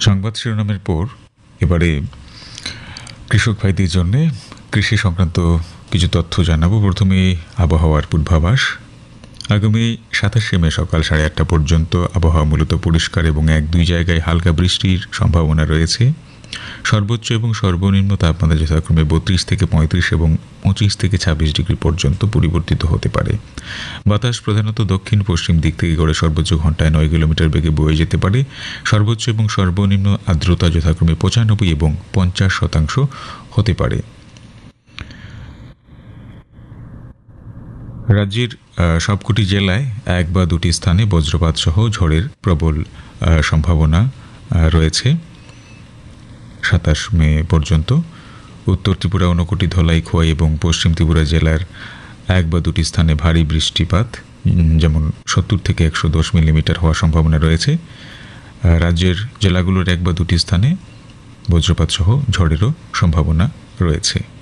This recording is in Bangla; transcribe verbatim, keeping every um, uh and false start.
সংবাদ শিরোনামের পর এবারে কৃষক ভাইদের জন্য কৃষি সংক্রান্ত কিছু তথ্য জানাবো। প্রথমে আবহাওয়ার পূর্বাভাস। আগামী সাতাশে মে সকাল সাড়ে আটটা পর্যন্ত আবহাওয়া মূলত পরিষ্কার এবং এক দুই জায়গায় হালকা বৃষ্টির সম্ভাবনা রয়েছে। সর্বোচ্চ এবং সর্বনিম্ন তাপমাত্রা যথাক্রমে বত্রিশ থেকে পঁয়ত্রিশ এবং পঁচিশ থেকে ছাব্বিশ ডিগ্রি পর্যন্ত পরিবর্তিত হতে পারে। বাতাস প্রধানত দক্ষিণ পশ্চিম দিক থেকে গড়ে সর্বোচ্চ ঘন্টায় নয় কিলোমিটার বেগে বয়ে যেতে পারে। সর্বোচ্চ এবং সর্বনিম্ন আর্দ্রতা যথাক্রমে পঁচানব্বই এবং পঞ্চাশ শতাংশ হতে পারে। রাজ্যের সবকটি জেলায় এক বা দুটি স্থানে বজ্রপাত সহ ঝড়ের প্রবল সম্ভাবনা রয়েছে সাতাশ মে পর্যন্ত। উত্তর ত্রিপুরা, ঊনকোটি, ধলাই, খোয়াই এবং পশ্চিম ত্রিপুরা জেলার এক বা দুটি স্থানে ভারী বৃষ্টিপাত যেমন সত্তর থেকে একশো দশ মিলিমিটার হওয়ার সম্ভাবনা রয়েছে। রাজ্যের জেলাগুলোর এক বা দুটি স্থানে বজ্রপাত সহ ঝড়েরও সম্ভাবনা রয়েছে।